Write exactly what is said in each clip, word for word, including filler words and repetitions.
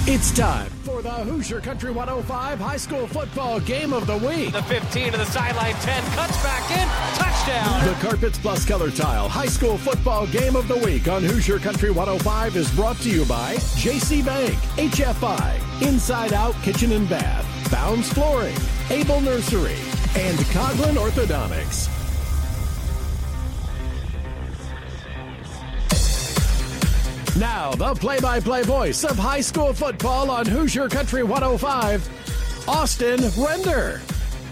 It's time for the Hoosier Country one oh five High School Football Game of the Week. The fifteen to the sideline, ten, cuts back in, touchdown. The Carpets Plus Color Tile High School Football Game of the Week on Hoosier Country one oh five is brought to you by J C Bank, H F I, Inside Out Kitchen and Bath, Bounds Flooring, Able Nursery, and Coghlan Orthodontics. Now, the play-by-play voice of high school football on Hoosier Country one oh five, Austin Render.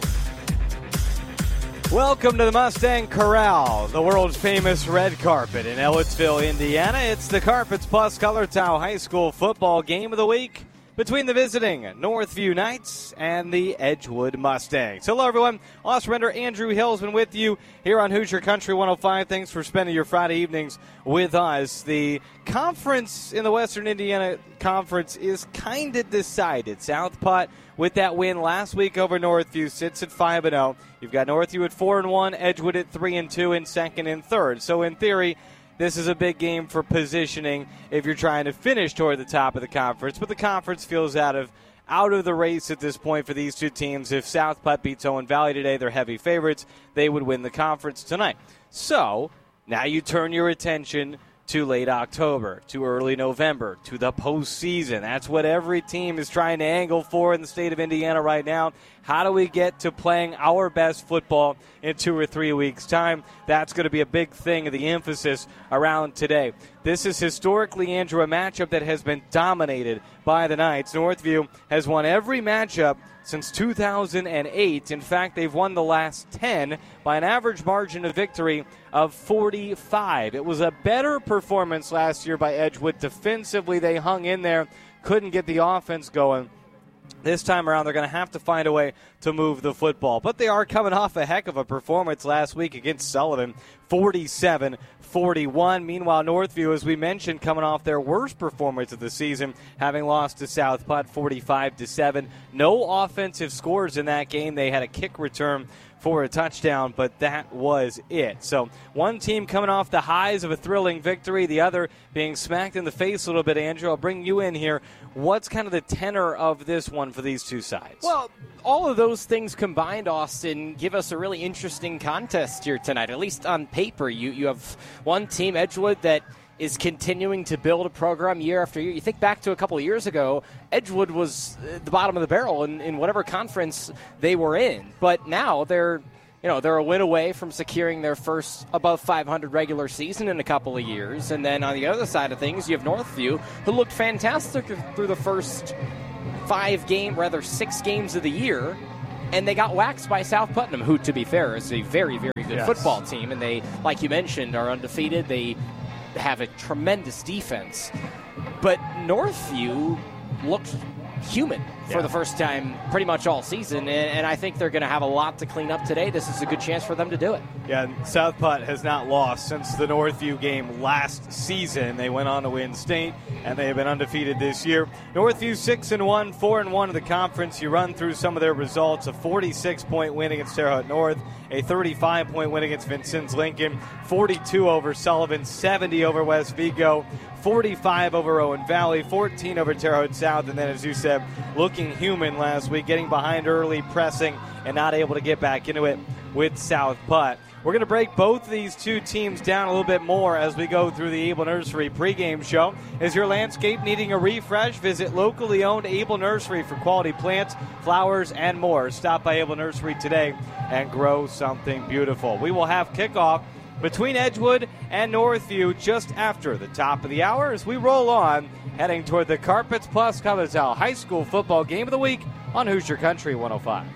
Welcome to the Mustang Corral, the world's famous red carpet in Ellettsville, Indiana. It's the Carpets Plus Color Tile High School Football Game of the Week between the visiting Northview Knights and the Edgewood Mustangs. Hello, everyone. Austin Render, Andrew Hillsman with you here on Hoosier Country one oh five. Thanks for spending your Friday evenings with us. The conference in the Western Indiana Conference is kind of decided. South Putt, with that win last week over Northview, sits at five and oh. You've got Northview at four and one, Edgewood at three and two in second and third. So in theory, this is a big game for positioning if you're trying to finish toward the top of the conference. But the conference feels out of out of the race at this point for these two teams. If South Putt beats Owen Valley today, they're heavy favorites. They would win the conference tonight. So now you turn your attention to late October, to early November, to the postseason. That's what every team is trying to angle for in the state of Indiana right now. How do we get to playing our best football in two or three weeks' time? That's going to be a big thing of the emphasis around today. This is historically, Andrew, a matchup that has been dominated by the Knights. Northview has won every matchup since two thousand eight. In fact, they've won the last ten by an average margin of victory of forty-five. It was a better performance last year by Edgewood. Defensively, they hung in there, couldn't get the offense going. This time around, they're going to have to find a way to move the football. But they are coming off a heck of a performance last week against Sullivan, forty-seven forty-one. Meanwhile, Northview, as we mentioned, coming off their worst performance of the season, having lost to South Putt forty-five to seven. No offensive scores in that game. They had a kick return for a touchdown, but that was it. So one team coming off the highs of a thrilling victory, the other being smacked in the face a little bit. Andrew, I'll bring you in here. What's kind of the tenor of this one for these two sides? Well, all of those things combined, Austin, give us a really interesting contest here tonight, at least on paper. You, you have one team, Edgewood, that is continuing to build a program year after year. You think back to a couple of years ago, Edgewood was at the bottom of the barrel in, in whatever conference they were in. But now they're, you know, they're a win away from securing their first above five hundred regular season in a couple of years. And then on the other side of things, you have Northview, who looked fantastic through the first five game, rather six games of the year. And they got waxed by South Putnam, who, to be fair, is a very, very good yes. football team. And they, like you mentioned, are undefeated. They have a tremendous defense. But Northview looked human for yeah. the first time pretty much all season, and, and I think they're going to have a lot to clean up today. This is a good chance for them to do it. Yeah, and South Putt has not lost since the Northview game last season. They went on to win state, and they have been undefeated this year. Northview six and one, four and one in the conference. You run through some of their results: a forty-six point win against Terre Haute North, a thirty-five point win against Vincennes Lincoln, forty-two over Sullivan, seventy over West Vigo, forty-five over Owen Valley, fourteen over Terre Haute South, and then, as you said, looking human last week, getting behind early, pressing, and not able to get back into it with South Putt. We're going to break both of these two teams down a little bit more as we go through the Able Nursery pregame show. Is your landscape needing a refresh? Visit locally owned Able Nursery for quality plants, flowers, and more. Stop by Able Nursery today and grow something beautiful. We will have kickoff between Edgewood and Northview just after the top of the hour as we roll on, heading toward the Carpets Plus Color Tile High School Football Game of the Week on Hoosier Country one oh five.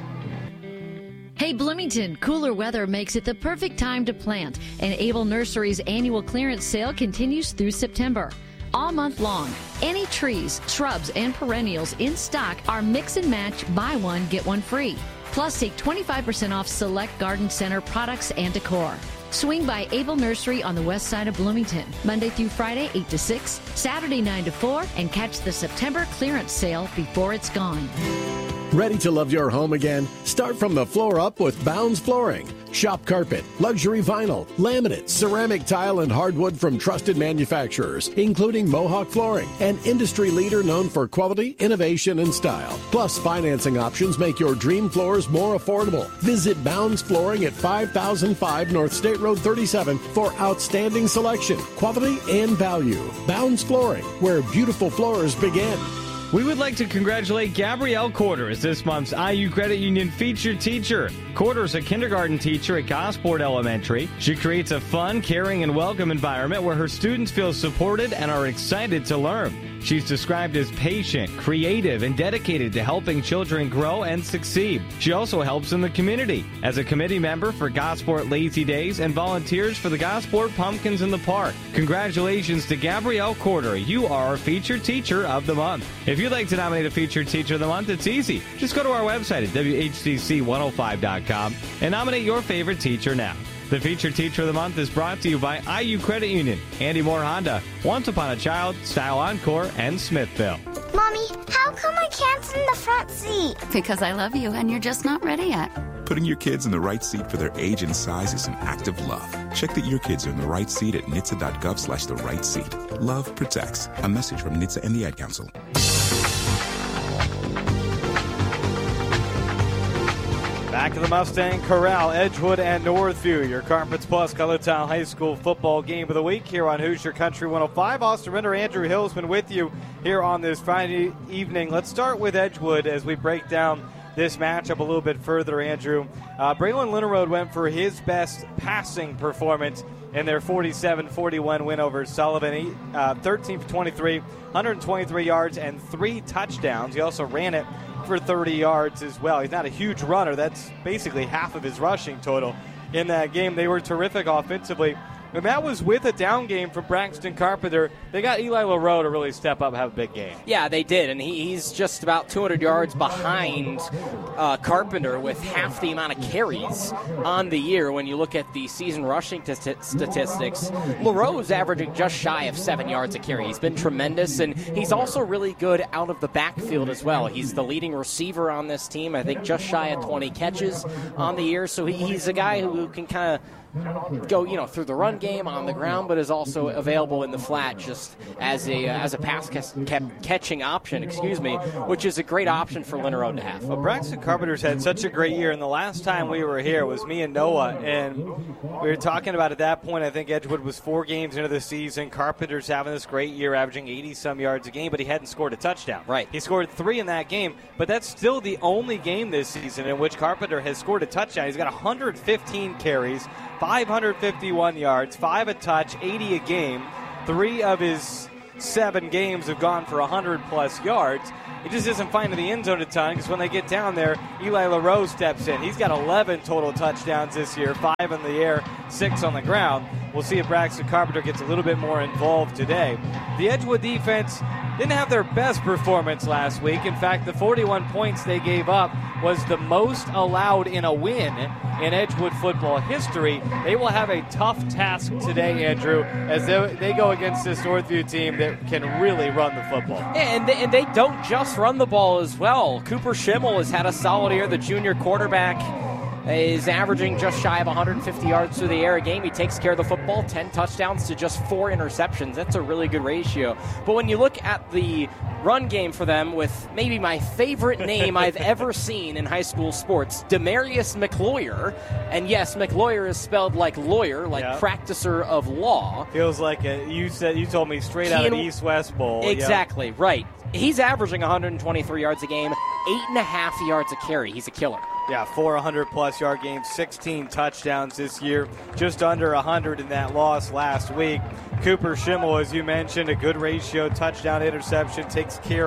Hey Bloomington, cooler weather makes it the perfect time to plant, and Able Nursery's annual clearance sale continues through September. All month long, any trees, shrubs, and perennials in stock are mix and match, buy one, get one free. Plus, take twenty-five percent off select garden center products and decor. Swing by Able Nursery on the west side of Bloomington, Monday through Friday, eight to six, Saturday, nine to four, and catch the September clearance sale before it's gone. Ready to love your home again? Start from the floor up with Bounds Flooring. Shop carpet, luxury vinyl, laminate, ceramic tile, and hardwood from trusted manufacturers, including Mohawk Flooring, an industry leader known for quality, innovation, and style. Plus, financing options make your dream floors more affordable. Visit Bounds Flooring at five thousand five North State Road thirty-seven for outstanding selection, quality, and value. Bounds Flooring, where beautiful floors begin. We would like to congratulate Gabrielle Corder as this month's I U Credit Union featured teacher. Corder is a kindergarten teacher at Gosport Elementary. She creates a fun, caring, and welcome environment where her students feel supported and are excited to learn. She's described as patient, creative, and dedicated to helping children grow and succeed. She also helps in the community as a committee member for Gosport Lazy Days and volunteers for the Gosport Pumpkins in the Park. Congratulations to Gabrielle Corder. You are our featured teacher of the month. If you'd like to nominate a featured teacher of the month, it's easy. Just go to our website at W H C C one oh five dot com and nominate your favorite teacher now. The featured teacher of the month is brought to you by I U Credit Union, Andy Moore Honda, Once Upon a Child, Style Encore, and Smithville. Mommy, how come I can't sit in the front seat? Because I love you and you're just not ready yet. Putting your kids in the right seat for their age and size is an act of love. Check that your kids are in the right seat at N H T S A dot gov slash the right seat. Love protects. A message from N H T S A and the Ad Council. Back to the Mustang Corral, Edgewood and Northview, your Carpets Plus Color Tile High School football game of the week here on Hoosier Country one oh five. Austin Rinder, Andrew Hillsman with you here on this Friday evening. Let's start with Edgewood as we break down this matchup a little bit further, Andrew. Uh, Braylon Linnerode went for his best passing performance in their forty-seven forty-one win over Sullivan. He, uh, thirteen for twenty-three, one hundred twenty-three yards and three touchdowns. He also ran it for thirty yards as well. He's not a huge runner. That's basically half of his rushing total in that game. They were terrific offensively. And that was with a down game from Braxton Carpenter. They got Eli LaRoe to really step up and have a big game. Yeah, they did, and he, he's just about two hundred yards behind uh, Carpenter with half the amount of carries on the year when you look at the season rushing t- statistics. LaRoe's averaging just shy of seven yards a carry. He's been tremendous, and he's also really good out of the backfield as well. He's the leading receiver on this team, I think just shy of twenty catches on the year, so he, he's a guy who can kind of go, you know, through the run game on the ground, but is also available in the flat just as a uh, as a pass ca- catching option, excuse me, which is a great option for Linnerode to have. Well, Braxton Carpenter's had such a great year, and the last time we were here was me and Noah, and we were talking about at that point, I think Edgewood was four games into the season. Carpenter's having this great year, averaging eighty-some yards a game, but he hadn't scored a touchdown. Right. He scored three in that game, but that's still the only game this season in which Carpenter has scored a touchdown. He's got one hundred fifteen carries, five hundred fifty-one yards, five a touch, eighty a game. Three of his seven games have gone for one hundred plus yards. He just isn't finding the end zone a ton because when they get down there, Eli LaRoe steps in. He's got eleven total touchdowns this year, five in the air, six on the ground. We'll see if Braxton Carpenter gets a little bit more involved today. The Edgewood defense didn't have their best performance last week. In fact, the forty-one points they gave up was the most allowed in a win in Edgewood football history. They will have a tough task today, Andrew, as they, they go against this Northview team that can really run the football. Yeah, and, they, and they don't just run the ball as well. Cooper Schimmel has had a solid year, the junior quarterback. Is averaging just shy of one hundred fifty yards through the air a game. He takes care of the football, ten touchdowns to just four interceptions. That's a really good ratio. But when you look at the run game for them with maybe my favorite name I've ever seen in high school sports, Demarius McLawyer. And yes, McLawyer is spelled like lawyer, like yep. practicer of law. Feels like a, you said you told me straight he out of East West Bowl. Exactly, yep. right. He's averaging one hundred twenty-three yards a game, eight and a half yards a carry. He's a killer. Yeah, four one hundred plus yard games, sixteen touchdowns this year, just under one hundred in that loss last week. Cooper Schimmel, as you mentioned, a good ratio, touchdown interception, takes care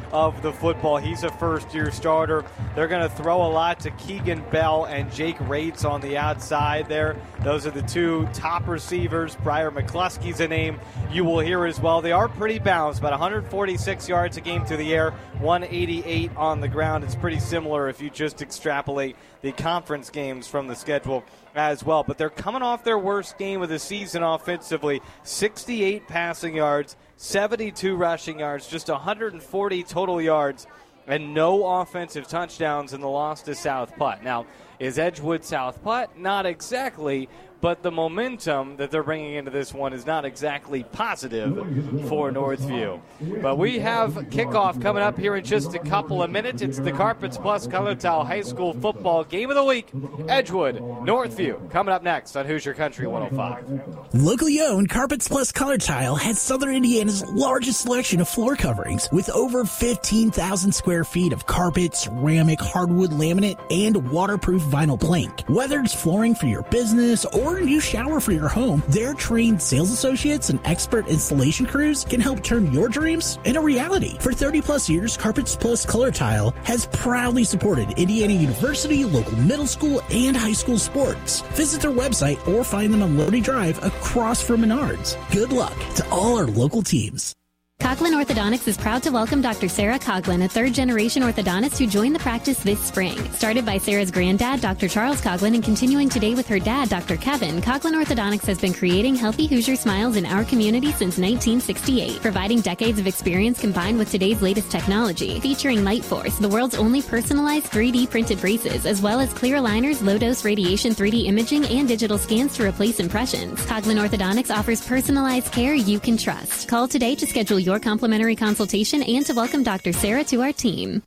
of the football. He's a first-year starter. They're going to throw a lot to Keegan Bell and Jake Rates on the outside there. Those are the two top receivers. Briar McCluskey's a name you will hear as well. They are pretty balanced, about one hundred forty-six yards a game through the air, one eighty-eight on the ground. It's pretty similar if you just extrapolate the conference games from the schedule as well. But they're coming off their worst game of the season offensively, sixty-eight passing yards, seventy-two rushing yards, just one hundred forty total yards, and no offensive touchdowns in the loss to South Putt. Now, is Edgewood South Putt? Not exactly, but the momentum that they're bringing into this one is not exactly positive for Northview. But we have kickoff coming up here in just a couple of minutes. It's the Carpets Plus Color Towel High School Football Game of the Week. Edgewood, Northview, coming up next on Hoosier Country one oh five. Locally owned Carpets Plus Color Tile has Southern Indiana's largest selection of floor coverings with over fifteen thousand square feet of carpet, ceramic, hardwood, laminate, and waterproof vinyl plank. Whether it's flooring for your business or a new shower for your home, their trained sales associates and expert installation crews can help turn your dreams into reality. For thirty plus years, Carpets Plus Color Tile has proudly supported Indiana University, local middle school, and high school sports. Visit their website or find them on Lodi Drive across from Menards. Good luck to all our local teams. Coughlin Orthodontics is proud to welcome Doctor Sarah Coughlin, a third-generation orthodontist who joined the practice this spring. Started by Sarah's granddad, Doctor Charles Coughlin, and continuing today with her dad, Doctor Kevin, Coughlin Orthodontics has been creating healthy Hoosier smiles in our community since nineteen sixty-eight, providing decades of experience combined with today's latest technology. Featuring LightForce, the world's only personalized three D printed braces, as well as clear aligners, low-dose radiation three D imaging, and digital scans to replace impressions. Coughlin Orthodontics offers personalized care you can trust. Call today to schedule your complimentary consultation and to welcome Doctor Sarah to our team.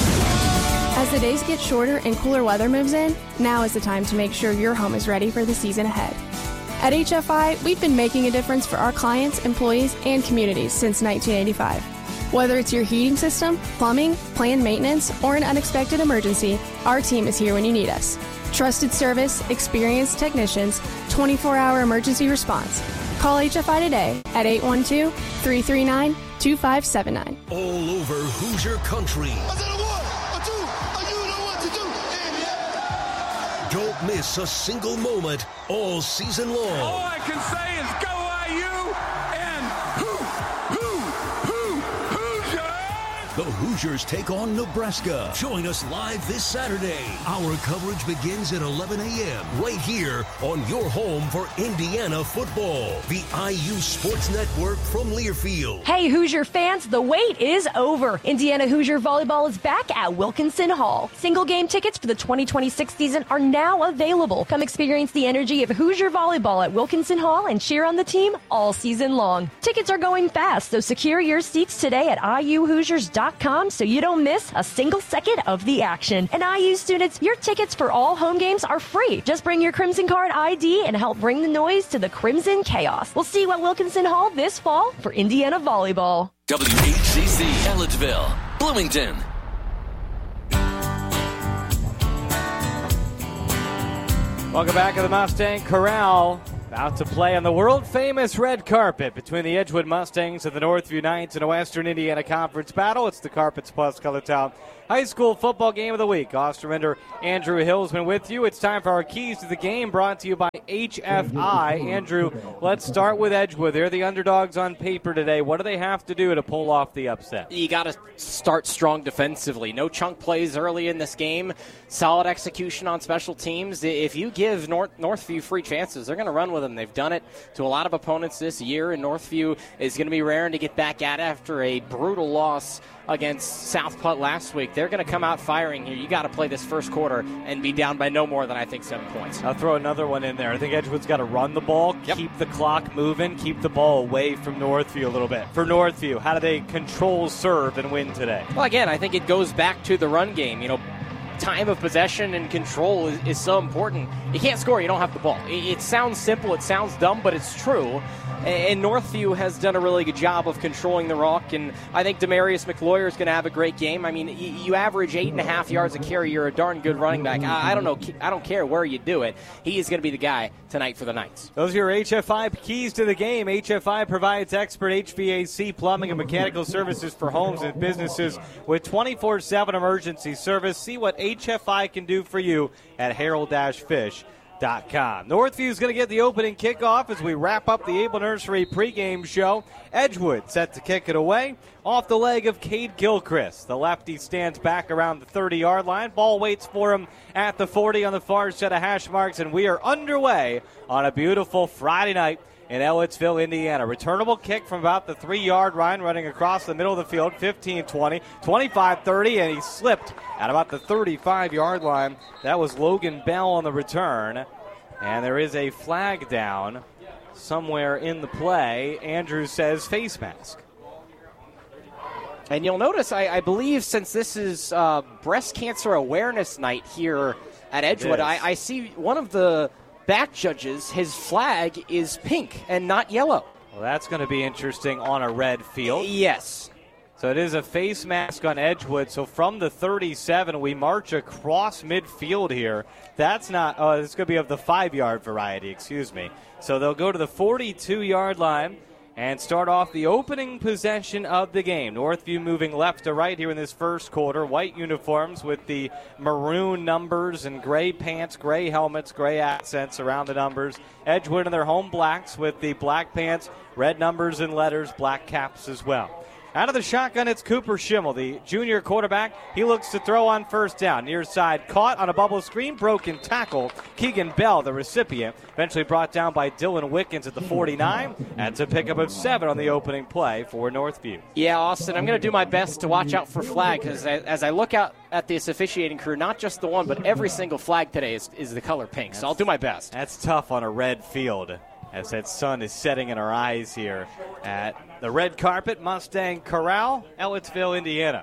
As the days get shorter and cooler weather moves in, now is the time to make sure your home is ready for the season ahead. At H F I, we've been making a difference for our clients, employees, and communities since nineteen eighty-five. Whether it's your heating system, plumbing, planned maintenance, or an unexpected emergency, our team is here when you need us. Trusted service, experienced technicians, twenty-four hour emergency response. Call H F I today at eight one two, three three nine, two five seven nine. All over Hoosier Country. I said a one, a two, a you know what to do. Idiot. Don't miss a single moment all season long. All I can say is go I U and hoo, hoo, hoo, Hoosiers! The Hoosiers take on Nebraska. Join us live this Saturday. Our coverage begins at eleven a.m. right here on your home for Indiana football. The I U Sports Network from Learfield. Hey, Hoosier fans, the wait is over. Indiana Hoosier Volleyball is back at Wilkinson Hall. Single game tickets for the twenty twenty-six season are now available. Come experience the energy of Hoosier Volleyball at Wilkinson Hall and cheer on the team all season long. Tickets are going fast, so secure your seats today at I U Hoosiers dot com so you don't miss a single second of the action. And I U students, your tickets for all home games are free. Just bring your Crimson Card I D and help bring the noise to the Crimson Chaos. We'll see you at Wilkinson Hall this fall for Indiana Volleyball. W H C C, Ellettsville, Bloomington. Welcome back to the Mustang Corral. About to play on the world-famous red carpet between the Edgewood Mustangs and the Northview Knights in a Western Indiana Conference battle. It's the Carpets Plus Color Towel High School Football Game of the Week. Osterminder Andrew Hillsman with you. It's time for our keys to the game, brought to you by H F I. Andrew, let's start with Edgewood. They're the underdogs on paper today. What do they have to do to pull off the upset? You got to start strong defensively. No chunk plays early in this game. Solid execution on special teams. If you give North, Northview free chances, they're going to run with them. They've done it to a lot of opponents this year, and Northview is going to be raring to get back at it after a brutal loss against South Putt last week. They're going to come out firing here. You got to play this first quarter and be down by no more than, I think, seven points. I'll throw another one in there. I think Edgewood's got to run the ball, yep. keep the clock moving, keep the ball away from Northview a little bit. For Northview, how do they control serve and win today? Well, again, I think it goes back to the run game. You know, time of possession and control is, is so important. You can't score, you don't have the ball. It, it sounds simple, it sounds dumb, but it's true. And Northview has done a really good job of controlling the rock, and I think Demarius McLoyer is going to have a great game. I mean, you, you average eight and a half yards a carry. You're a darn good running back. I, I don't know. I don't care where you do it. He is going to be the guy tonight for the Knights. Those are your H F I keys to the game. H F I provides expert H V A C plumbing and mechanical services for homes and businesses with twenty-four seven emergency service. See what H F I can do for you at Harold Fish. Dot com. Northview is going to get the opening kickoff as we wrap up the Able Nursery pregame show. Edgewood set to kick it away off the leg of Cade Gilchrist. The lefty stands back around the thirty-yard line. Ball waits for him at the forty on the far set of hash marks, and we are underway on a beautiful Friday night in Ellettsville, Indiana. Returnable kick from about the three-yard line, running across the middle of the field, fifteen twenty, twenty-five thirty, and he slipped at about the thirty-five-yard line. That was Logan Bell on the return, and there is a flag down somewhere in the play. Andrews says face mask. And you'll notice, I, I believe, since this is uh, Breast Cancer Awareness Night here at Edgewood, I, I see one of the back judges, his flag is pink and not yellow. Well, that's going to be interesting on a red field. Yes. So it is a face mask on Edgewood. So from the thirty-seven, we march across midfield here. That's not, oh, it's going to be of the five-yard variety, excuse me. So they'll go to the forty-two-yard line and start off the opening possession of the game. Northview moving left to right here in this first quarter. White uniforms with the maroon numbers and gray pants, gray helmets, gray accents around the numbers. Edgewood in their home blacks with the black pants, red numbers and letters, black caps as well. Out of the shotgun, it's Cooper Schimmel, the junior quarterback. He looks to throw on first down. Near side, caught on a bubble screen, broken tackle. Keegan Bell, the recipient, eventually brought down by Dylan Wickens at the forty-nine. That's a pickup of seven on the opening play for Northview. Yeah, Austin, I'm going to do my best to watch out for flag, because as I look out at this officiating crew, not just the one, but every single flag today is, is the color pink, so I'll do my best. That's tough on a red field, as that sun is setting in our eyes here at the red carpet, Mustang Corral, Ellettsville, Indiana.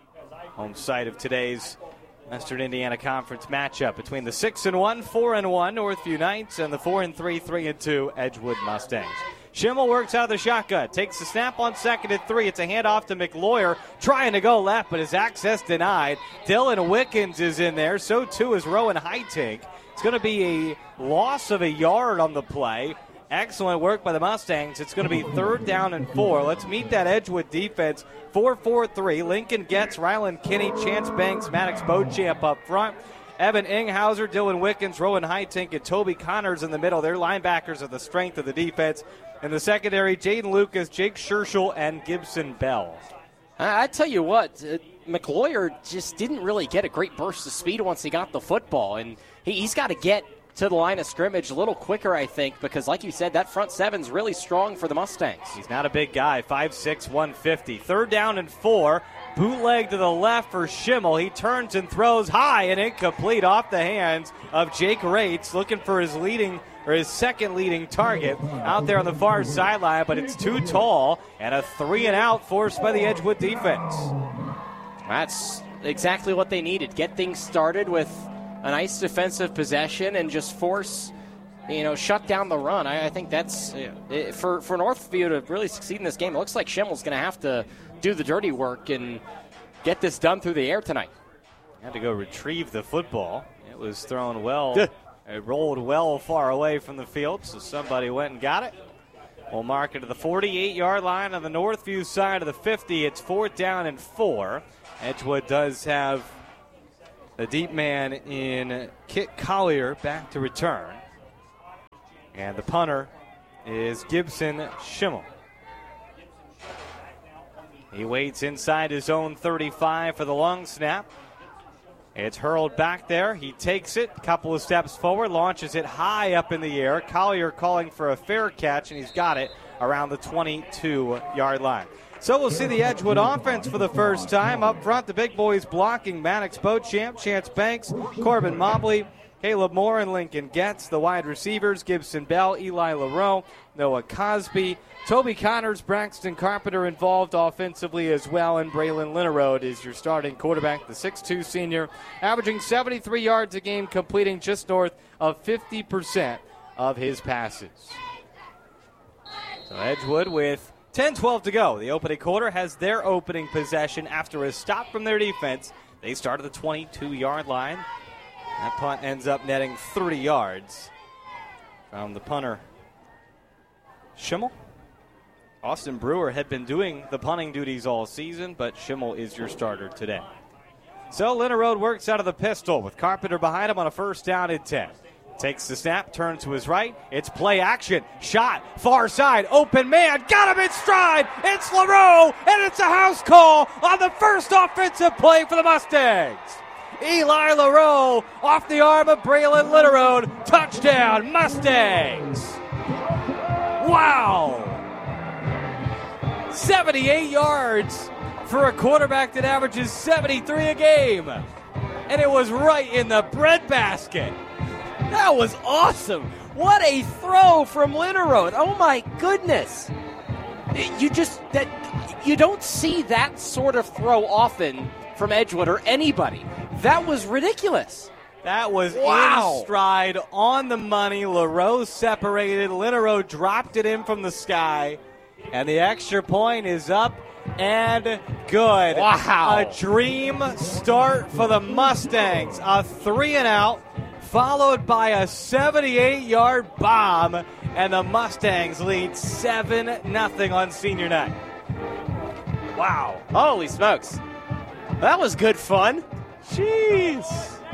Home site of today's Western Indiana Conference matchup between the six and one, four and one Northview Knights and the four and three, three and two Edgewood Mustangs. Schimmel works out of the shotgun, takes the snap on second and three. It's a handoff to McLoyer, trying to go left, but his access denied. Dylan Wickens is in there, so too is Rowan Heitink. It's going to be a loss of a yard on the play. Excellent work by the Mustangs. It's going to be third down and four. Let's meet that Edgewood defense. four four three. Lincoln Getz, Ryland Kinney, Chance Banks, Maddox Beauchamp up front. Evan Inghauser, Dylan Wickens, Rowan Heitink, and Toby Connors in the middle. Their linebackers are the strength of the defense. In the secondary, Jaden Lucas, Jake Scherschel, and Gibson Bell. I, I tell you what, uh, McLoyer just didn't really get a great burst of speed once he got the football, and he, he's got to get to the line of scrimmage a little quicker, I think, because like you said, that front seven's really strong for the Mustangs. He's not a big guy, five six, one fifty. Third down and four. Bootleg to the left for Schimmel. He turns and throws high and incomplete off the hands of Jake Rates, looking for his leading or his second leading target out there on the far sideline, but it's too tall and a three and out forced by the Edgewood defense. That's exactly what they needed. Get things started with a nice defensive possession and just force, you know, shut down the run. I, I think that's, uh, for, for Northview to really succeed in this game, it looks like Schimmel's going to have to do the dirty work and get this done through the air tonight. Had to go retrieve the football. It was thrown well. It rolled well far away from the field, so somebody went and got it. We'll mark it to the forty-eight-yard line on the Northview side of the fifty. It's fourth down and four. Edgewood does have the deep man in Kit Collier back to return. And the punter is Gibson Schimmel. He waits inside his own thirty-five for the long snap. It's hurled back there. He takes it, a couple of steps forward, launches it high up in the air. Collier calling for a fair catch, and he's got it around the twenty-two-yard line. So we'll see the Edgewood offense for the first time. Up front, the big boys blocking Maddox Beauchamp, Chance Banks, Corbin Mobley, Caleb Moore and Lincoln Getz. The wide receivers, Gibson Bell, Eli LaRoe, Noah Cosby, Toby Connors, Braxton Carpenter involved offensively as well, and Braylon Linerode is your starting quarterback, the six two senior, averaging seventy-three yards a game, completing just north of fifty percent of his passes. So Edgewood with ten twelve to go. The opening quarter has their opening possession after a stop from their defense. They start at the twenty-two-yard line. That punt ends up netting thirty yards from the punter, Schimmel. Austin Brewer had been doing the punting duties all season, but Schimmel is your starter today. So Linerode works out of the pistol with Carpenter behind him on a first down and ten. Takes the snap, turns to his right. It's play action. Shot, far side, open man. Got him in stride. It's LaRoe, and it's a house call on the first offensive play for the Mustangs. Eli LaRoe off the arm of Braylon Linerode. Touchdown, Mustangs. Wow. seventy-eight yards for a quarterback that averages seventy-three a game. And it was right in the breadbasket. That was awesome. What a throw from Linerode. Oh, my goodness. You just, that you don't see that sort of throw often from Edgewood or anybody. That was ridiculous. That was wow. in stride, on the money. LaRoe separated. Linerode dropped it in from the sky. And the extra point is up and good. Wow. A dream start for the Mustangs. A three and out, followed by a seventy-eight-yard bomb. And the Mustangs lead seven nothing on senior night. Wow. Holy smokes. That was good fun. Jeez.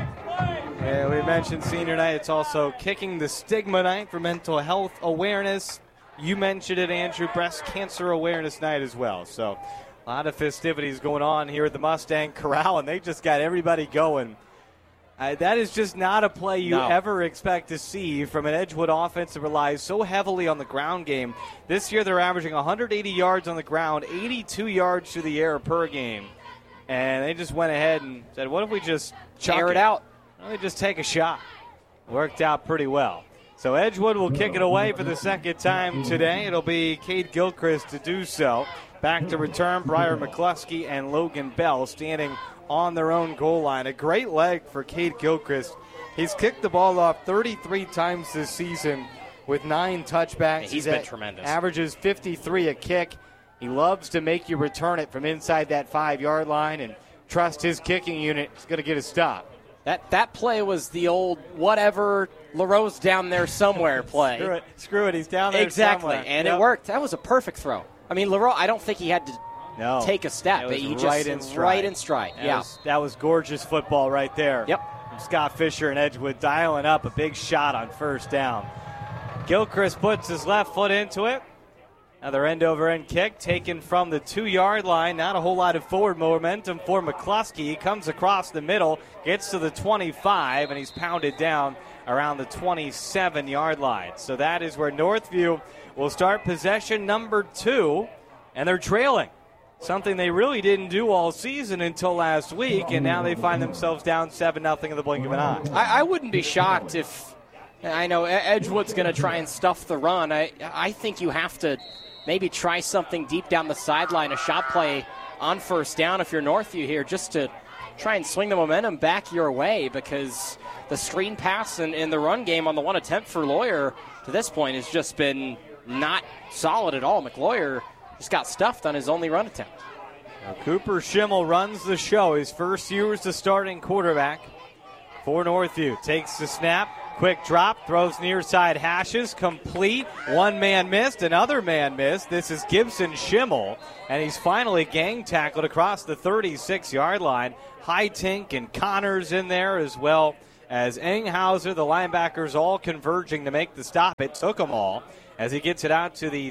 Yeah, we mentioned senior night. It's also Kicking the Stigma night for mental health awareness. You mentioned it, Andrew, Breast Cancer Awareness Night as well. So a lot of festivities going on here at the Mustang Corral, and they just got everybody going. Uh, that is just not a play you no. ever expect to see from an Edgewood offense that relies so heavily on the ground game. This year they're averaging one hundred eighty yards on the ground, eighty-two yards through the air per game. And they just went ahead and said, what if we just air it, it out? Why don't we just take a shot? Worked out pretty well. So Edgewood will kick it away for the second time today. It'll be Cade Gilchrist to do so. Back to return, Briar McCluskey and Logan Bell standing on their own goal line. A great leg for Cade Gilchrist. He's kicked the ball off thirty-three times this season with nine touchbacks. He's, He's been at, tremendous. Averages fifty-three a kick. He loves to make you return it from inside that five-yard line and trust his kicking unit is going to get a stop. That that play was the old whatever, LaRoe's down there somewhere play. Screw it. Screw it. He's down there exactly. somewhere. And yep. it worked. That was a perfect throw. I mean, LaRoe, I don't think he had to no. take a step. It was he right just in stride. right in stride. That yeah. Was, that was gorgeous football right there. Yep. From Scott Fisher and Edgewood dialing up a big shot on first down. Gilchrist puts his left foot into it. Another end-over-end kick taken from the two-yard line. Not a whole lot of forward momentum for McCluskey. He comes across the middle, gets to the twenty-five, and he's pounded down around the twenty-seven-yard line. So that is where Northview will start possession number two, and they're trailing. Something they really didn't do all season until last week, and now they find themselves down seven nothing in the blink of an eye. I, I wouldn't be shocked if, I know Edgewood's going to try and stuff the run. I, I think you have to maybe try something deep down the sideline, a shot play on first down if you're Northview here, just to try and swing the momentum back your way, because the screen pass and, and the run game on the one attempt for Lawyer to this point has just been not solid at all. McLawyer just got stuffed on his only run attempt. Now Cooper Schimmel runs the show. His first year as the starting quarterback for Northview. Takes the snap. Quick drop, throws near side hashes, complete. One man missed, another man missed. This is Gibson Schimmel, and he's finally gang tackled across the thirty-six-yard line. Hightink and Connors in there, as well as Enghauser. The linebackers all converging to make the stop. It took them all as he gets it out to the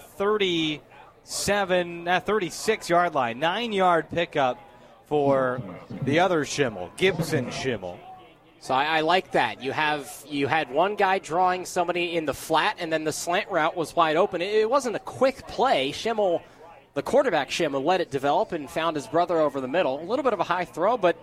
thirty-seven, uh, thirty-six-yard line. Nine-yard pickup for the other Schimmel, Gibson Schimmel. So I, I like that. You have you had one guy drawing somebody in the flat, and then the slant route was wide open. It, it wasn't a quick play. Schimmel, the quarterback Schimmel, let it develop and found his brother over the middle. A little bit of a high throw, but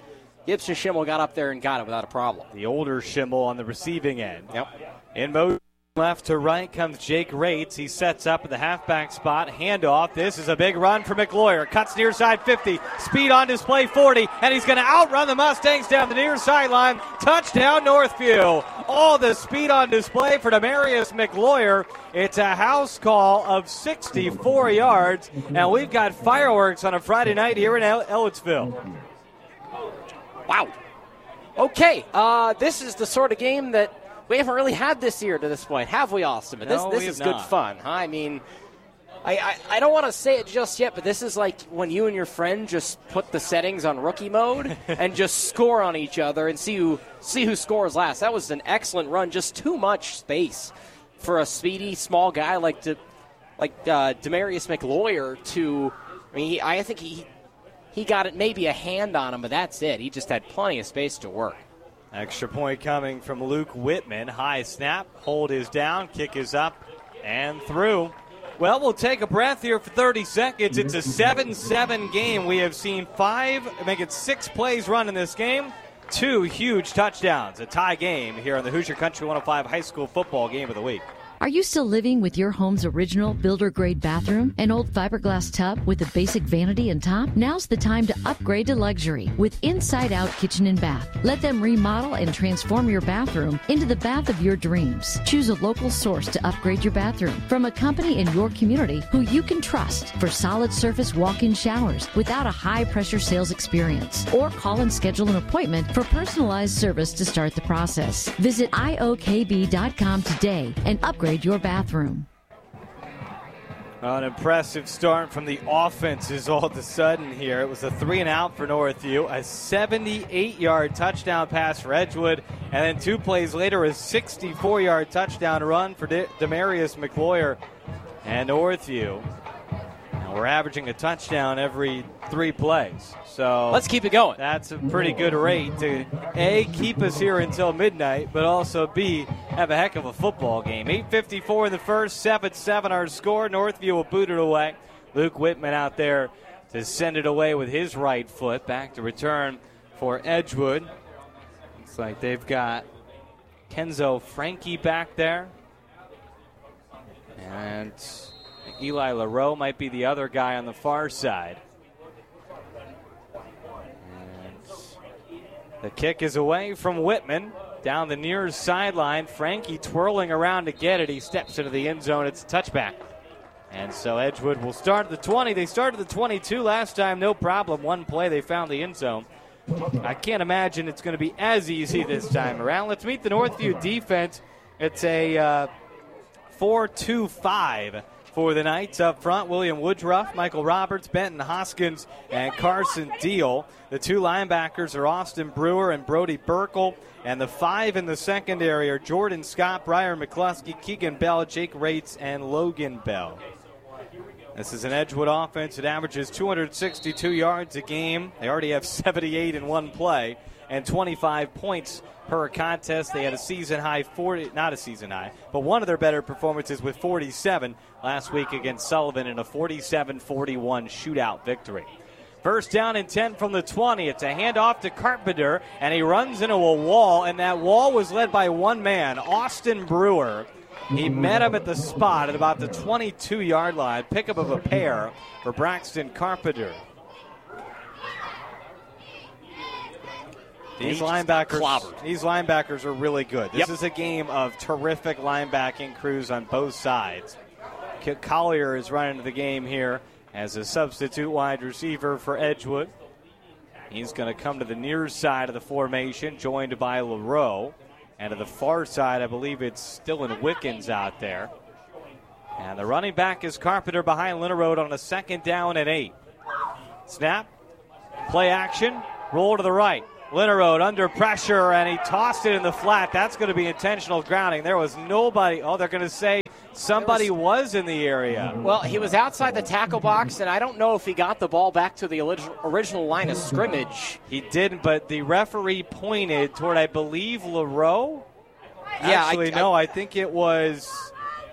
Gibson Schimmel got up there and got it without a problem. The older Schimmel on the receiving end. Yep. In motion, left to right comes Jake Rates. He sets up at the halfback spot. Handoff. This is a big run for McLawyer. Cuts near side fifty. Speed on display forty. And he's going to outrun the Mustangs down the near sideline. Touchdown Northview. All the speed on display for Demarius McLawyer. It's a house call of sixty-four yards. And we've got fireworks on a Friday night here in El- Ellettsville. Wow. Okay. Uh, this is the sort of game that we haven't really had this year to this point, have we, Austin? But this No, this we is have good not. fun. Huh? I mean, I, I, I don't want to say it just yet, but this is like when you and your friend just put the settings on rookie mode and just score on each other and see who see who scores last. That was an excellent run. Just too much space for a speedy, small guy like De, like uh, Demarius McLawyer to. I mean, he, I think he he got it maybe a hand on him, but that's it. He just had plenty of space to work. Extra point coming from Luke Whitman. High snap. Hold is down. Kick is up and through. Well, we'll take a breath here for thirty seconds. It's a seven seven game. We have seen five, make it six plays run in this game. Two huge touchdowns. A tie game here on the Hoosier Country one oh five High School Football Game of the Week. Are you still living with your home's original builder-grade bathroom? An old fiberglass tub with a basic vanity and top? Now's the time to upgrade to luxury with Inside Out Kitchen and Bath. Let them remodel and transform your bathroom into the bath of your dreams. Choose a local source to upgrade your bathroom from a company in your community who you can trust for solid surface walk-in showers without a high-pressure sales experience. Or call and schedule an appointment for personalized service to start the process. Visit I O K B dot com today and upgrade your bathroom. An impressive start from the offenses all of a sudden here. It was a three and out for Northview, a seventy-eight-yard touchdown pass for Edgewood, and then two plays later, a sixty-four-yard touchdown run for De- Demarius McLawyer and Northview. Now we're averaging a touchdown every three plays. So let's keep it going. That's a pretty good rate to, A, keep us here until midnight, but also, B, have a heck of a football game. eight fifty-four in the first, seven seven our score. Northview will boot it away. Luke Whitman out there to send it away with his right foot. Back to return for Edgewood. Looks like they've got Kenzo Frankie back there. And Eli LaRoe might be the other guy on the far side. The kick is away from Whitman. Down the near sideline. Frankie twirling around to get it. He steps into the end zone. It's a touchback. And so Edgewood will start at the twenty. They started the twenty-two last time. No problem. One play, they found the end zone. I can't imagine it's going to be as easy this time around. Let's meet the Northview defense. It's a uh, four two five for the Knights. Up front, William Woodruff, Michael Roberts, Benton Hoskins, and Carson Deal. The two linebackers are Austin Brewer and Brody Burkle. And the five in the secondary are Jordan Scott, Briar McCluskey, Keegan Bell, Jake Rates, and Logan Bell. This is an Edgewood offense that averages two hundred sixty-two yards a game. They already have seventy-eight in one play and twenty-five points per contest. They had a season high forty, not a season high, but one of their better performances with forty-seven last week against Sullivan in a forty-seven forty-one shootout victory. First down and ten from the twenty. It's a handoff to Carpenter, and he runs into a wall, and that wall was led by one man, Austin Brewer. He met him at the spot at about the twenty-two-yard line. Pickup of a pair for Braxton Carpenter. These linebackers, these linebackers are really good. This Yep. is a game of terrific linebacking crews on both sides. Collier is running the game here as a substitute wide receiver for Edgewood. He's going to come to the near side of the formation, joined by LaRoe. And to the far side, I believe it's Dylan Wickens out there. And the running back is Carpenter behind Linerode on a second down and eight. Snap, play action, roll to the right. Linerode under pressure, and he tossed it in the flat. That's going to be intentional grounding. There was nobody. Oh, they're going to say somebody was, was in the area. Well, he was outside the tackle box, and I don't know if he got the ball back to the original line of scrimmage. He didn't, but the referee pointed toward, I believe, LaRoe. Yeah, Actually, I, no, I, I think it was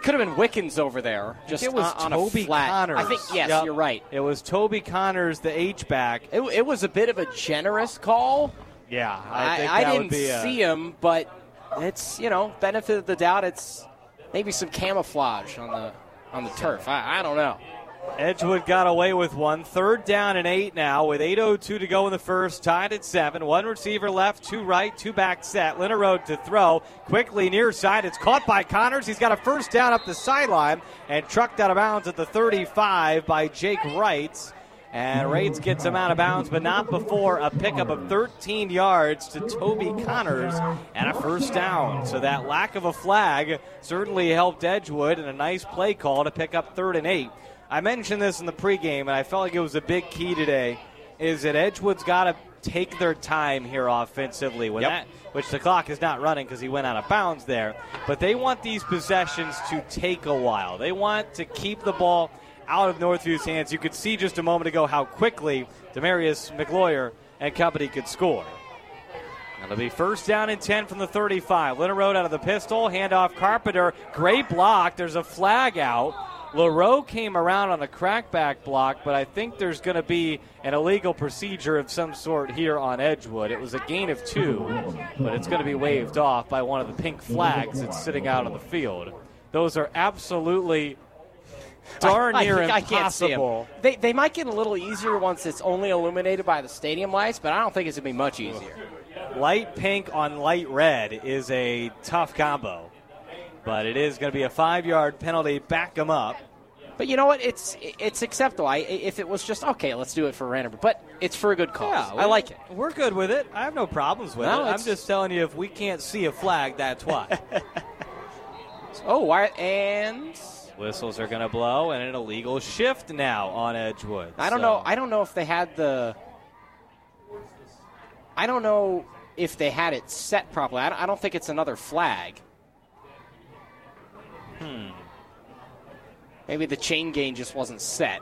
could have been Wickens over there. Just it was on, on Toby a flat. Connors. I think, yes, Yep. you're right. It was Toby Connors, the H-back. It, it was a bit of a generous call. Yeah, I, think I, that I would didn't be a, see him, but it's, you know, benefit of the doubt. It's maybe some camouflage on the on the turf. I, I don't know. Edgewood got away with one. Third down and eight now with eight oh two to go in the first. Tied at seven. One receiver left, two right, two back set. Linnerode to throw. Quickly near side. It's caught by Connors. He's got a first down up the sideline and trucked out of bounds at the thirty-five by Jake Wright. And Rates gets him out of bounds, but not before a pickup of thirteen yards to Toby Connors and a first down. So that lack of a flag certainly helped Edgewood, and a nice play call to pick up third and eight. I mentioned this in the pregame, and I felt like it was a big key today, is that Edgewood's got to take their time here offensively, when Yep. that, which the clock is not running because he went out of bounds there. But they want these possessions to take a while. They want to keep the ball out of Northview's hands. You could see just a moment ago how quickly Demarius McLawyer and company could score. It'll be first down and ten from the thirty-five. Linnerode out of the pistol, handoff Carpenter. Great block. There's a flag out. LaRoe came around on a crackback block, but I think there's going to be an illegal procedure of some sort here on Edgewood. It was a gain of two, but it's going to be waved off by one of the pink flags that's sitting out on the field. Those are absolutely darn I, near I, I can't see 'em. impossible. They, they might get a little easier once it's only illuminated by the stadium lights, but I don't think it's going to be much easier. Light pink on light red is a tough combo. But it is going to be a five-yard penalty. Back them up. But you know what? It's it's acceptable. I, if it was just, okay, let's do it for random. But it's for a good cause. Yeah, I like it. We're good with it. I have no problems with No, it. I'm it's- just telling you, if we can't see a flag, that's why. Oh, why, and Whistles are going to blow, and an illegal shift now on Edgewood. I don't So- know. I don't know if they had the. I don't know if they had it set properly. I don't, I don't think it's another flag. Hmm. Maybe the chain gain just wasn't set.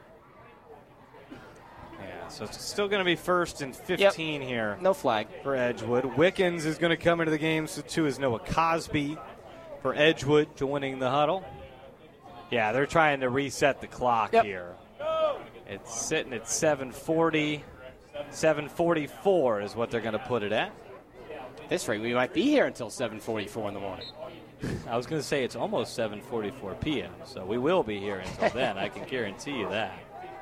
Yeah, so it's still going to be first and fifteen Yep. here. No flag for Edgewood. Wickens is going to come into the game, so too is Noah Cosby for Edgewood joining the huddle. Yeah, they're trying to reset the clock Yep. here. It's sitting at seven forty. seven forty-four is what they're going to put it at. At this rate, we might be here until seven forty-four in the morning. I was going to say it's almost seven forty-four p.m., so we will be here until then. I can guarantee you that.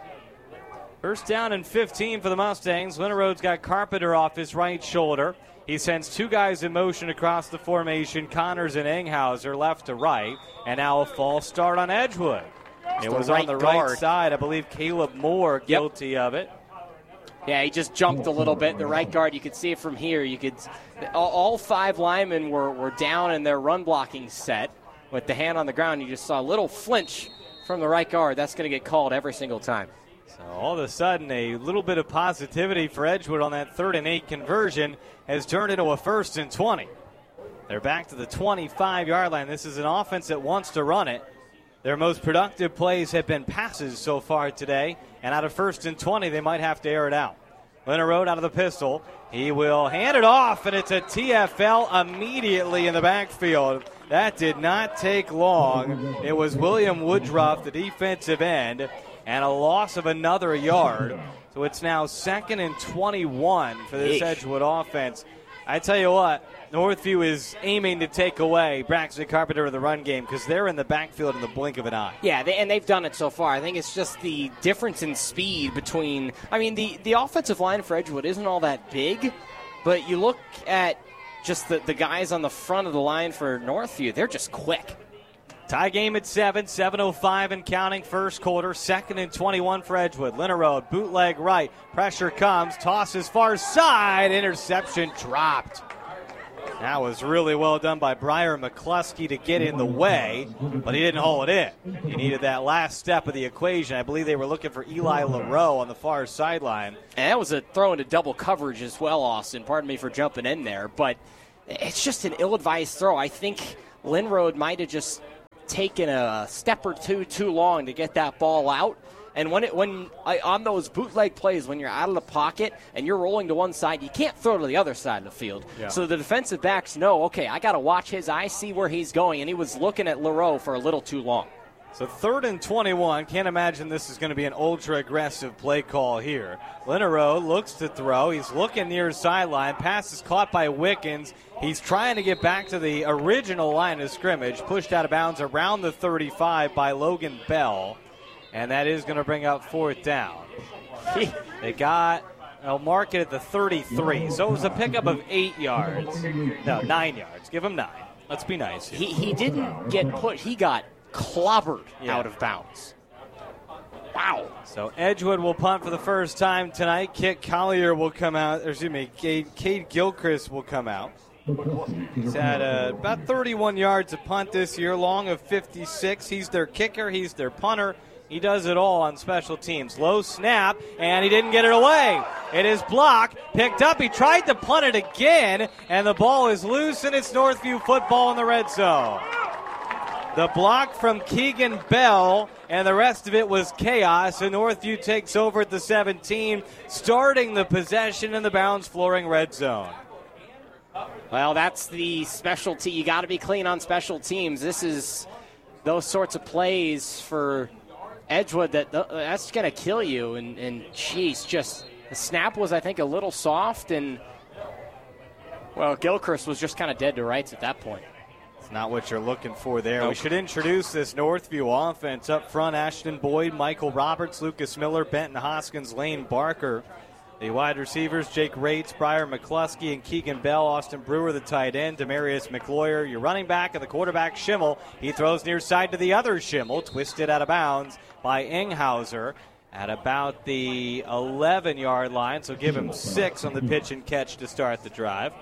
First down and fifteen for the Mustangs. Linnerode's got Carpenter off his right shoulder. He sends two guys in motion across the formation, Connors and Enghauser left to right, and now a false start on Edgewood. It was on the right side. I believe Caleb Moore guilty of it. Yeah, he just jumped a little bit. The right guard, you could see it from here. You could, all, all five linemen were, were down in their run blocking set with the hand on the ground. You just saw a little flinch from the right guard. That's going to get called every single time. So all of a sudden, a little bit of positivity for Edgewood on that third and eight conversion has turned into a first and twenty. They're back to the twenty-five-yard line. This is an offense that wants to run it. Their most productive plays have been passes so far today, and out of first and twenty, they might have to air it out. Linnerode out of the pistol. He will hand it off, and it's a T F L immediately in the backfield. That did not take long. It was William Woodruff, the defensive end, and a loss of another yard. So it's now second and twenty-one for this Yeesh. Edgewood offense. I tell you what, Northview is aiming to take away Braxton Carpenter of the run game because they're in the backfield in the blink of an eye. Yeah, they, and they've done it so far. I think it's just the difference in speed between – I mean, the, the offensive line for Edgewood isn't all that big, but you look at just the, the guys on the front of the line for Northview, they're just quick. Tie game at seven, seven oh five and counting first quarter, second and twenty-one for Edgewood. Linnerode, bootleg right, pressure comes, tosses far side, interception dropped. That was really well done by Briar McCluskey to get in the way, but he didn't hold it in. He needed that last step of the equation. I believe they were looking for Eli LaRoe on the far sideline. And that was a throw into double coverage as well, Austin. Pardon me for jumping in there, but it's just an ill-advised throw. I think Linnerode might have just taken a step or two too long to get that ball out. And when it when I, on those bootleg plays, when you're out of the pocket and you're rolling to one side, you can't throw to the other side of the field. Yeah. So the defensive backs know, okay, I got to watch his eyes, see where he's going, and he was looking at Leroux for a little too long. So third and twenty-one. Can't imagine this is going to be an ultra-aggressive play call here. Leroux looks to throw. He's looking near his sideline. Pass is caught by Wickens. He's trying to get back to the original line of scrimmage. Pushed out of bounds around the thirty-five by Logan Bell. And that is going to bring up fourth down. They got, I'll mark it at the thirty-three. So it was a pickup of eight yards. No, nine yards. Give him nine. Let's be nice here. He, he didn't get put. He got clobbered Yeah. out of bounds. Wow. So Edgewood will punt for the first time tonight. Kit Collier will come out. Or excuse me, Cade, Cade Gilchrist will come out. He's had uh, about thirty-one yards of punt this year, long of fifty-six. He's their kicker. He's their punter. He does it all on special teams. Low snap, and he didn't get it away. It is blocked, picked up. He tried to punt it again, and the ball is loose, and it's Northview football in the red zone. The block from Keegan Bell, and the rest of it was chaos. And Northview takes over at the seventeen, starting the possession in the bounds flooring red zone. Well, that's the specialty. You got to be clean on special teams. This is those sorts of plays for Edgewood that that's going to kill you. And, and geez, just the snap was, I think, a little soft, and well, Gilchrist was just kind of dead to rights at that point. It's not what you're looking for there. Nope. We should introduce this Northview offense. Up front, Ashton Boyd, Michael Roberts, Lucas Miller, Benton Hoskins, Lane Barker. The wide receivers, Jake Rates, Briar McCluskey, and Keegan Bell. Austin Brewer, the tight end, Demarius McLawyer. Your running back and the quarterback, Schimmel. He throws near side to the other Schimmel, twisted out of bounds by Enghauser at about the eleven-yard line. So give him six on the pitch and catch to start the drive.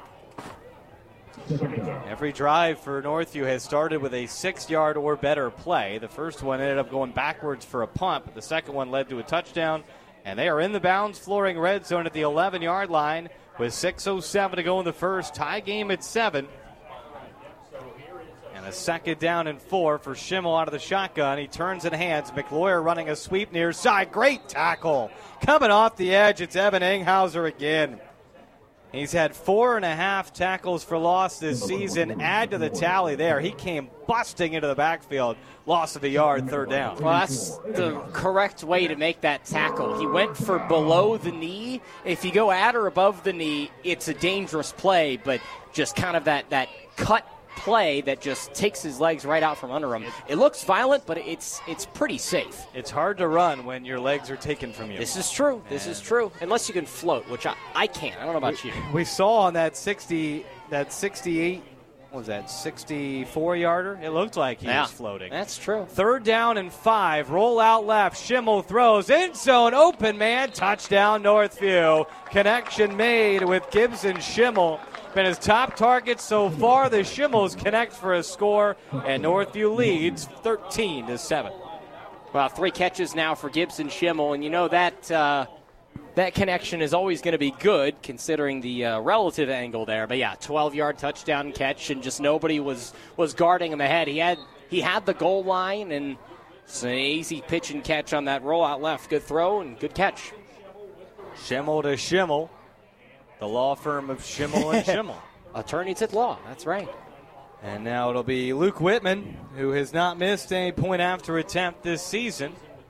Every drive for Northview has started with a six-yard or better play. The first one ended up going backwards for a punt, but the second one led to a touchdown. And they are in the bounds flooring red zone at the eleven-yard line with six oh seven to go in the first. Tie game at seven. And a second down and four for Schimmel out of the shotgun. He turns and hands. McLawyer running a sweep near side. Great tackle. Coming off the edge, it's Evan Enghauser again. He's had four and a half tackles for loss this season. Add to the tally there. He came busting into the backfield. Loss of a yard, third down. Well, that's the correct way to make that tackle. He went for below the knee. If you go at or above the knee, it's a dangerous play, but just kind of that, that cut play that just takes his legs right out from under him. It looks violent, but it's it's pretty safe. It's hard to run when your legs are taken from you. This is true. This is true. Unless you can float, which I, I can't. I don't know about we, you. We saw on that sixty, that sixty-eight, what was that, sixty-four yarder? It looked like he yeah, was floating. That's true. Third down and five. Roll out left. Schimmel throws. End zone. Open man. Touchdown Northview. Connection made with Gibson Schimmel. Been his top target so far. The Schimmels connect for a score, and Northview leads thirteen to seven. Well, three catches now for Gibson Schimmel, and you know that uh, that connection is always going to be good considering the uh, relative angle there. But yeah, twelve-yard touchdown catch, and just nobody was was guarding him ahead. He had he had the goal line, and it's an easy pitch and catch on that rollout left. Good throw and good catch. Schimmel to Schimmel. The law firm of Schimmel and Schimmel. Attorneys at law, that's right. And now it'll be Luke Whitman, who has not missed a point after attempt this season.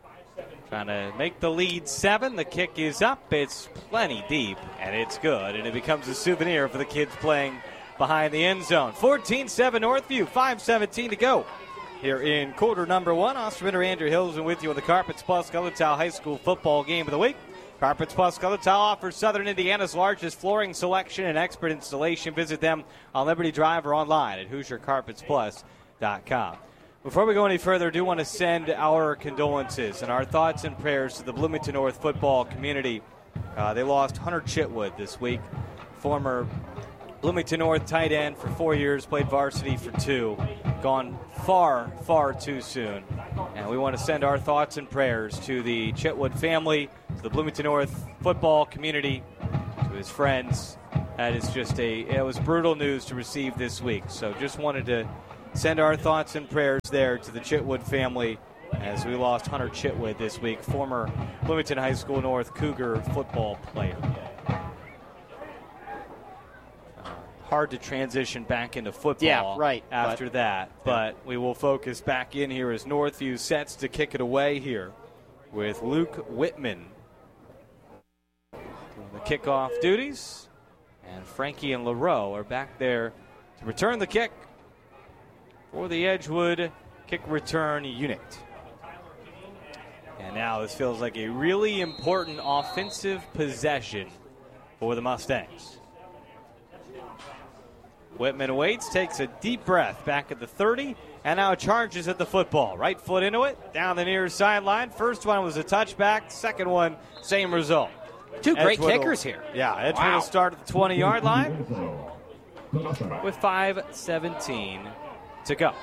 Trying to make the lead seven. The kick is up. It's plenty deep, and it's good. And it becomes a souvenir for the kids playing behind the end zone. fourteen seven Northview, five seventeen to go. Here in quarter number one, Osterman Andrew Hills and with you on the Carpets Plus Colored Towel High School Football Game of the Week. Carpets Plus Colored Towel offers Southern Indiana's largest flooring selection and expert installation. Visit them on Liberty Drive or online at Hoosier Carpets Plus dot com. Before we go any further, I do want to send our condolences and our thoughts and prayers to the Bloomington North football community. Uh, they lost Hunter Chitwood this week, former Bloomington North tight end for four years, played varsity for two, gone far, far too soon. And we want to send our thoughts and prayers to the Chitwood family, to the Bloomington North football community, to his friends. That is just a, it was brutal news to receive this week. So just wanted to send our thoughts and prayers there to the Chitwood family as we lost Hunter Chitwood this week, former Bloomington High School North Cougar football player. Hard to transition back into football yeah, right, after but, that, but yeah. we will focus back in here as Northview sets to kick it away here with Luke Whitman doing the kickoff duties, and Frankie and LaRoe are back there to return the kick for the Edgewood kick return unit. And now this feels like a really important offensive possession for the Mustangs. Whitman waits, takes a deep breath back at the thirty, and now charges at the football. Right foot into it, down the near sideline. First one was a touchback. Second one, same result. Two great Edgewood kickers will, here. Yeah, Edgewood wow. will start at the twenty-yard line with five seventeen to go.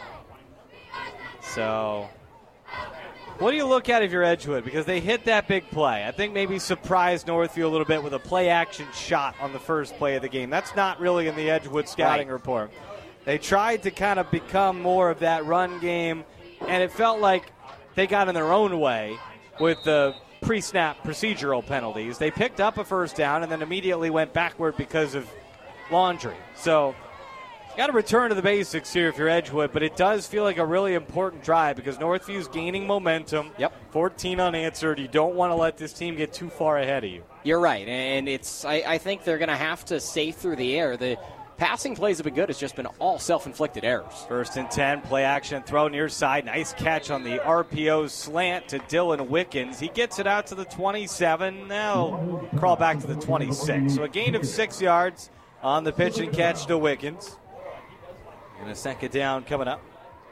So, what do you look at if you're Edgewood? Because they hit that big play. I think maybe surprised Northview a little bit with a play-action shot on the first play of the game. That's not really in the Edgewood scouting right. report. They tried to kind of become more of that run game, and it felt like they got in their own way with the pre-snap procedural penalties. They picked up a first down and then immediately went backward because of laundry. So, got to return to the basics here if you're Edgewood, but it does feel like a really important drive because Northview's gaining momentum. Yep. fourteen unanswered. You don't want to let this team get too far ahead of you. You're right, and it's. I, I think they're going to have to stay through the air. The passing plays have been good. It's just been all self-inflicted errors. First and ten, play action, throw near side. Nice catch on the R P O slant to Dylan Wickens. He gets it out to the twenty-seven. Now crawl back to the twenty-six. So a gain of six yards on the pitch and catch to Wickens. And a second down coming up.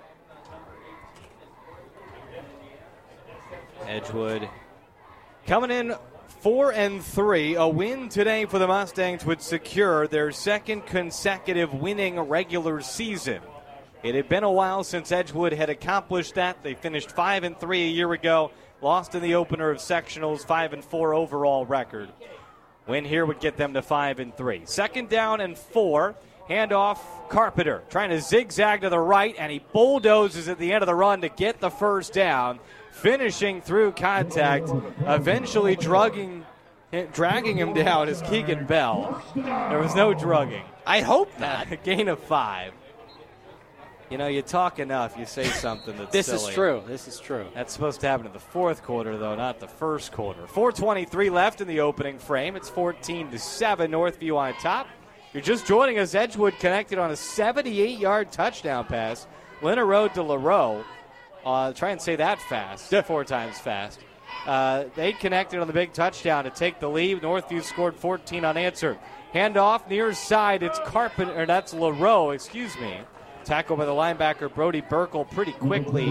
Edgewood coming in four and three. A win today for the Mustangs would secure their second consecutive winning regular season. It had been a while since Edgewood had accomplished that. They finished five and three a year ago, lost in the opener of sectionals, five and four overall record. Win here would get them to five and three. Second down and four. Handoff, Carpenter trying to zigzag to the right, and he bulldozes at the end of the run to get the first down, finishing through contact, eventually drugging, dragging him down is Keegan Bell. There was no drugging. I hope not. A gain of five. You know, you talk enough, you say something that's this silly. This is true. This is true. That's supposed to happen in the fourth quarter, though, not the first quarter. four twenty-three left in the opening frame. It's fourteen to seven, Northview on top. You're just joining us. Edgewood connected on a seventy-eight-yard touchdown pass. Leonard Road to LaRoe. Uh, try and say that fast. Four times fast. Uh, they connected on the big touchdown to take the lead. Northview scored fourteen unanswered. Handoff near side. It's Carpenter. Or that's LaRoe, excuse me. Tackled by the linebacker Brody Burkle pretty quickly.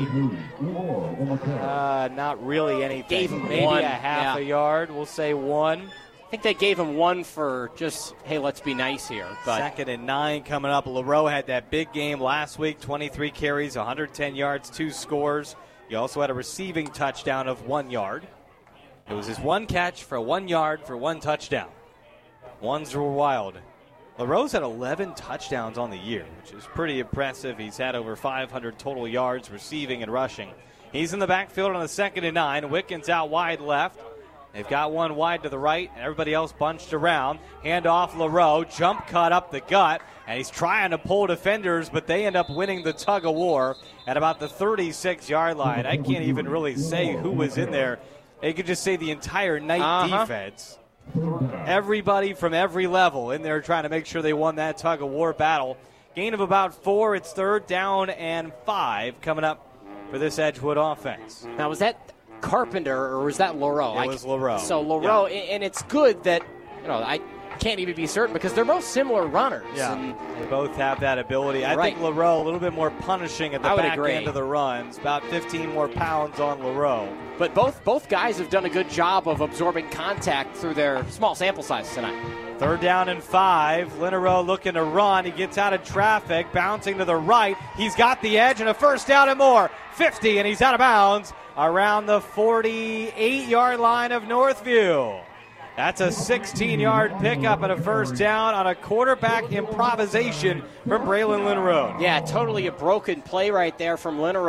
Uh, not really anything. Gave him Maybe one. a half yeah. a yard. We'll say one. I think they gave him one for just, hey, let's be nice here. But second and nine coming up. LaRoe had that big game last week, twenty-three carries, one hundred ten yards, two scores. He also had a receiving touchdown of one yard. It was his one catch for one yard for one touchdown. Ones were wild. LaRoe's had eleven touchdowns on the year, which is pretty impressive. He's had over five hundred total yards receiving and rushing. He's in the backfield on the second and nine. Wickens out wide left. They've got one wide to the right, and everybody else bunched around. Handoff LaRoe, jump cut up the gut, and he's trying to pull defenders, but they end up winning the tug of war at about the thirty-six-yard line. I can't even really say who was in there. They could just say the entire night uh-huh. defense. Everybody from every level in there trying to make sure they won that tug of war battle. Gain of about four. It's third down and five coming up for this Edgewood offense. Now, was that Carpenter or was that LaRoe? It was LaRoe. So LaRoe, yeah. and it's good that, you know, I can't even be certain because they're both similar runners. Yeah, and they both have that ability. I right. think LaRoe a little bit more punishing at the I would back agree. end of the runs, about fifteen more pounds on LaRoe. But both both guys have done a good job of absorbing contact through their small sample size tonight. Third down and five. Linerow looking to run. He gets out of traffic, bouncing to the right. He's got the edge and a first down and more. fifty, and he's out of bounds around the forty-eight-yard line of Northview. That's a sixteen-yard pickup and a first down on a quarterback improvisation from Braylon Linerow. Yeah, totally a broken play right there from Linerow.